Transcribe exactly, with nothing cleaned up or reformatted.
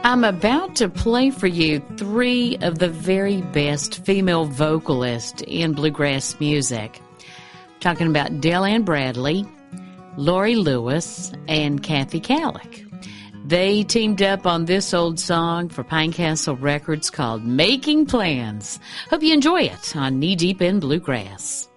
I'm about to play for you three of the very best female vocalists in bluegrass music. I'm talking about Dale Ann Bradley, Laurie Lewis, and Kathy Kallick. They teamed up on this old song for Pinecastle Records called Making Plans. Hope you enjoy it on Knee Deep in Bluegrass.